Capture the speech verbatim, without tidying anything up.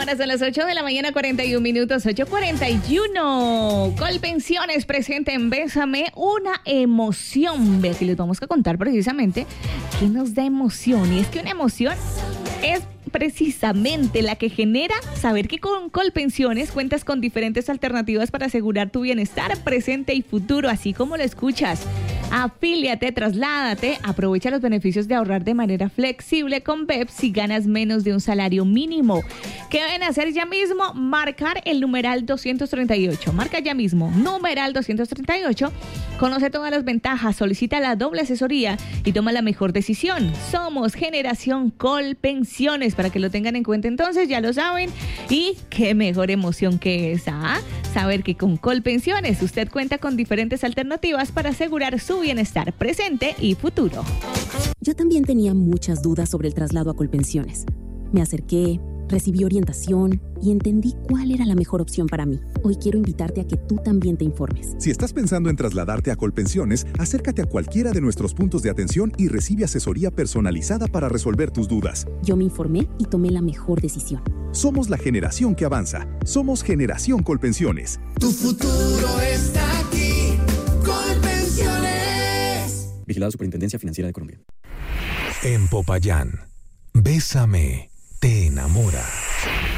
Ahora son las ocho de la mañana, cuarenta y un minutos, ocho cuarenta y uno. Colpensiones presente en Bésame una emoción. Ve, aquí les vamos a contar precisamente qué nos da emoción. Y es que una emoción es precisamente la que genera saber que con Colpensiones cuentas con diferentes alternativas para asegurar tu bienestar presente y futuro, así como lo escuchas. Afíliate, trasládate, aprovecha los beneficios de ahorrar de manera flexible con B E P si ganas menos de un salario mínimo. ¿Qué deben hacer ya mismo? Marcar el numeral doscientos treinta y ocho. Marca ya mismo, numeral doscientos treinta y ocho. Conoce todas las ventajas, solicita la doble asesoría y toma la mejor decisión. Somos Generación Colpensiones, para que lo tengan en cuenta entonces, ya lo saben. Y qué mejor emoción que esa, ¿eh? Saber que con Colpensiones usted cuenta con diferentes alternativas para asegurar su bienestar presente y futuro. Yo también tenía muchas dudas sobre el traslado a Colpensiones. Me acerqué, recibí orientación y entendí cuál era la mejor opción para mí. Hoy quiero invitarte a que tú también te informes. Si estás pensando en trasladarte a Colpensiones, acércate a cualquiera de nuestros puntos de atención y recibe asesoría personalizada para resolver tus dudas. Yo me informé y tomé la mejor decisión. Somos la generación que avanza. Somos Generación Colpensiones. Tu futuro está aquí. Colpensiones. Vigilado Superintendencia Financiera de Colombia. En Popayán, Bésame te enamora.